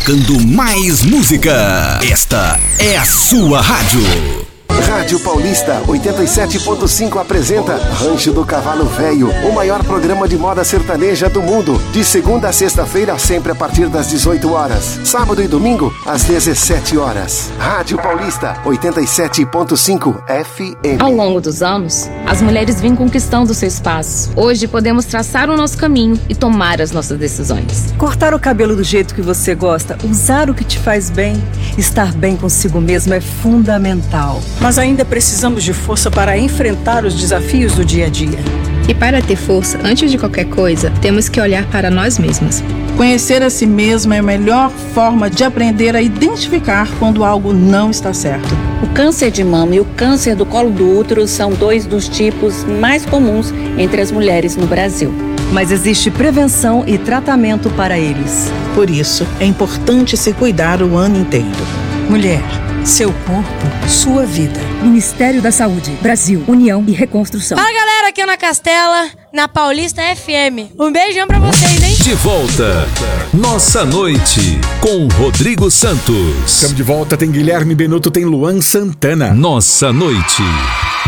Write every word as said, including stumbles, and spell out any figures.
tocando mais música. Esta é a sua rádio. Rádio Paulista oitenta e sete ponto cinco apresenta Rancho do Cavalo Velho, o maior programa de moda sertaneja do mundo. De segunda a sexta-feira, sempre a partir das dezoito horas. Sábado e domingo, às dezessete horas. Rádio Paulista oitenta e sete ponto cinco F M. Ao longo dos anos, as mulheres vêm conquistando seu espaço. Hoje podemos traçar o nosso caminho e tomar as nossas decisões. Cortar o cabelo do jeito que você gosta, usar o que te faz bem, estar bem consigo mesmo é fundamental. Mas ainda precisamos de força para enfrentar os desafios do dia a dia. E para ter força, antes de qualquer coisa, temos que olhar para nós mesmas. Conhecer a si mesma é a melhor forma de aprender a identificar quando algo não está certo. O câncer de mama e o câncer do colo do útero são dois dos tipos mais comuns entre as mulheres no Brasil. Mas existe prevenção e tratamento para eles. Por isso, é importante se cuidar o ano inteiro. Mulher, seu corpo, sua vida. Ministério da Saúde, Brasil, União e Reconstrução. Fala galera, aqui é Ana Castela, na Paulista F M. Um beijão pra vocês, hein? De volta, Nossa Noite, com Rodrigo Santos. Estamos de volta, tem Guilherme Benuto, tem Luan Santana. Nossa Noite.